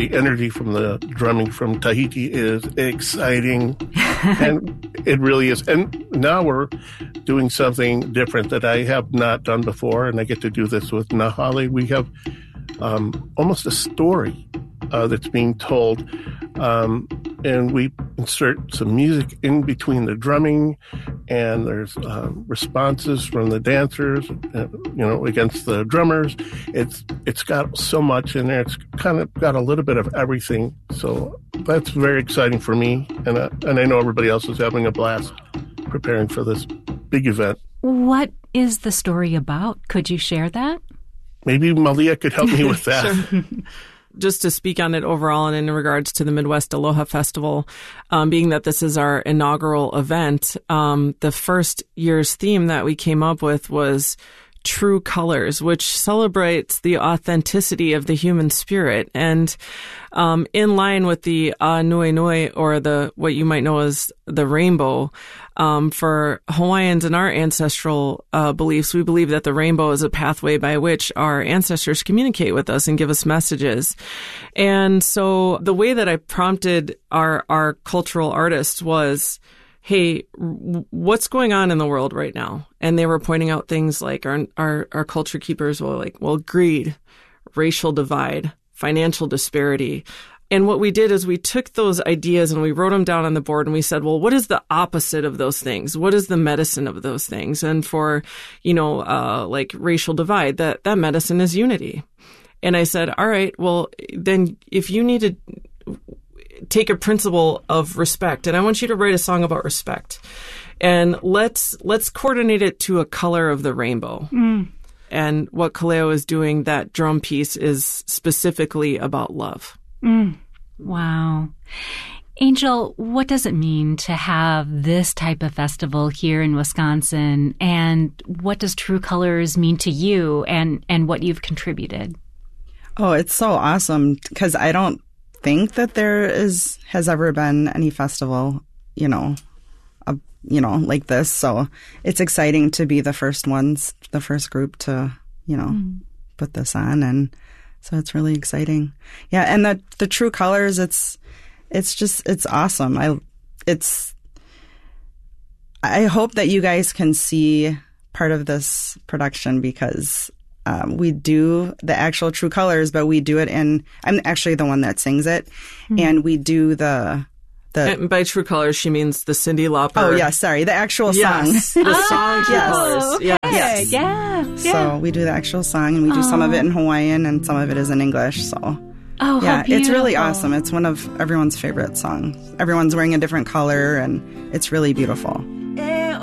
the energy from the drumming from Tahiti is exciting. And it really is. And now we're doing something different that I have not done before, and I get to do this with Nahale. We have almost a story that's being told, and we insert some music in between the drumming, and there's responses from the dancers, against the drummers. It's got so much in there. It's kind of got a little bit of everything. So that's very exciting for me, and I know everybody else is having a blast preparing for this big event. What is the story about? Could you share that? Maybe Malia could help me with that. Sure. Just to speak on it overall and in regards to the Midwest Aloha Festival, being that this is our inaugural event, the first year's theme that we came up with was True Colors, which celebrates the authenticity of the human spirit. And in line with the Anuenue, or what you might know as the rainbow, for Hawaiians and our ancestral beliefs, we believe that the rainbow is a pathway by which our ancestors communicate with us and give us messages. And so the way that I prompted our cultural artists was, hey, what's going on in the world right now? And they were pointing out things like our culture keepers were like, well, greed, racial divide, financial disparity. And what we did is we took those ideas and we wrote them down on the board, and we said, well, what is the opposite of those things? What is the medicine of those things? And for, like racial divide, that medicine is unity. And I said, all right, well, then if you need to take a principle of respect, and I want you to write a song about respect, and let's coordinate it to a color of the rainbow. And what Kaleo is doing, that drum piece, is specifically about love. Wow. Angel, what does it mean to have this type of festival here in Wisconsin? And what does True Colors mean to you and what you've contributed? Oh, it's so awesome, because I don't think that there has ever been any festival, like this. So it's exciting to be the first group to, put this on. And so it's really exciting. Yeah. And the True Colors, it's awesome. I hope that you guys can see part of this production, because we do the actual True Colors, but we do it I'm actually the one that sings it. And we do and by True Colors, she means the Cyndi Lauper. Oh, yeah, sorry. The actual song. The song True Colors. Okay. Yes. Yeah. So we do the actual song, and we do some of it in Hawaiian and some of it is in English. So how it's really awesome. It's one of everyone's favorite songs. Everyone's wearing a different color, and it's really beautiful.